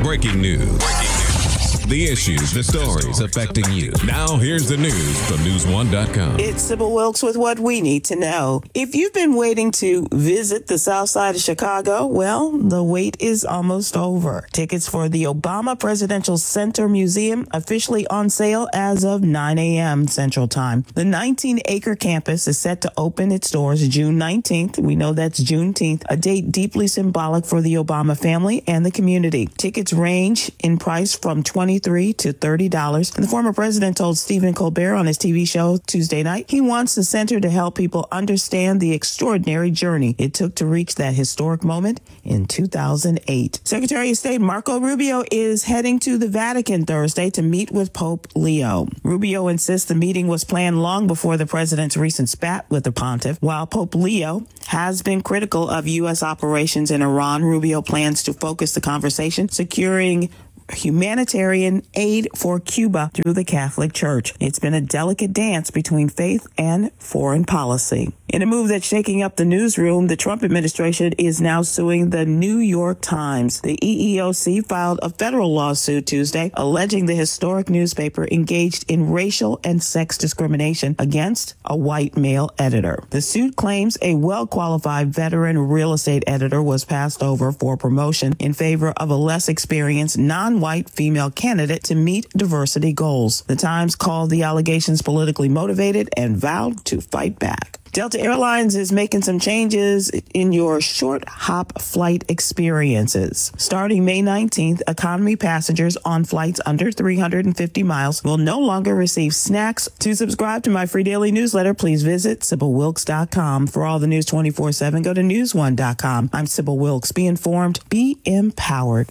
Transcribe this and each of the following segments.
Breaking news. The issues, the stories affecting you. Now, here's the news from News1.com. It's Sybil Wilkes with what we need to know. If you've been waiting to visit the South Side of Chicago, well, the wait is almost over. Tickets for the Obama Presidential Center Museum officially on sale as of 9 a.m. Central Time. The 19-acre campus is set to open its doors June 19th. We know that's Juneteenth, a date deeply symbolic for the Obama family and the community. Tickets range in price from $23 to $30. And the former president told Stephen Colbert on his TV show Tuesday night he wants the center to help people understand the extraordinary journey it took to reach that historic moment in 2008. Secretary of State Marco Rubio is heading to the Vatican Thursday to meet with Pope Leo. Rubio insists the meeting was planned long before the president's recent spat with the pontiff. While Pope Leo has been critical of U.S. operations in Iran, Rubio plans to focus the conversation securing humanitarian aid for Cuba through the Catholic Church. It's been a delicate dance between faith and foreign policy. In a move that's shaking up the newsroom, the Trump administration is now suing the New York Times. The EEOC filed a federal lawsuit Tuesday alleging the historic newspaper engaged in racial and sex discrimination against a white male editor. The suit claims a well-qualified veteran real estate editor was passed over for promotion in favor of a less experienced non-white female candidate to meet diversity goals. The Times called the allegations politically motivated and vowed to fight back. Delta Airlines is making some changes in your short hop flight experiences. Starting May 19th, economy passengers on flights under 350 miles will no longer receive snacks. To subscribe to my free daily newsletter, please visit SybilWilkes.com. For all the news 24/7, go to News1.com. I'm Sybil Wilkes. Be informed, be empowered.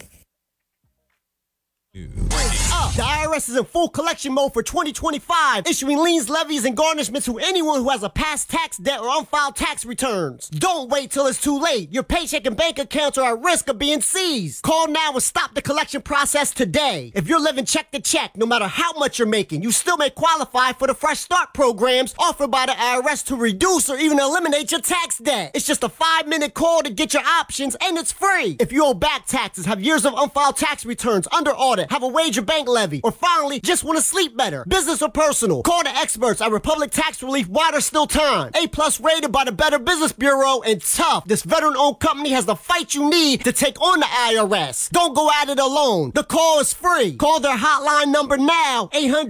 The IRS is in full collection mode for 2025, issuing liens, levies, and garnishments to anyone who has a past tax debt or unfiled tax returns. Don't wait till it's too late. Your paycheck and bank accounts are at risk of being seized. Call now and stop the collection process today. If you're living check to check, no matter how much you're making, you still may qualify for the Fresh Start programs offered by the IRS to reduce or even eliminate your tax debt. It's just a 5-minute call to get your options, and it's free. If you owe back taxes, have years of unfiled tax returns under audit, have a wage or bank levy, or finally just want to sleep better, business or personal, call the experts at Republic Tax Relief while there's still time. A+ rated by the Better Business Bureau, and tough. This veteran-owned company has the fight you need to take on the IRS. Don't go at it alone. The call is free. Call their hotline number now,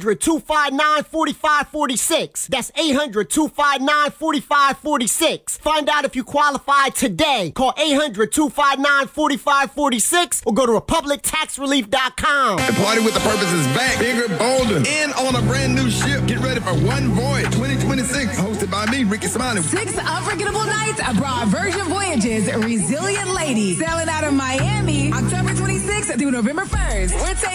800-259-4546. That's 800-259-4546. Find out if you qualify today. Call 800-259-4546 or go to republictaxrelief.com. The party with the purpose is back, bigger, bolder, and on a brand new ship. Get ready for One Voyage 2026, hosted by me, Ricky Smiley. 6 unforgettable nights abroad. Virgin Voyages, Resilient Lady, sailing out of Miami, October 26th through November 1st. We're taking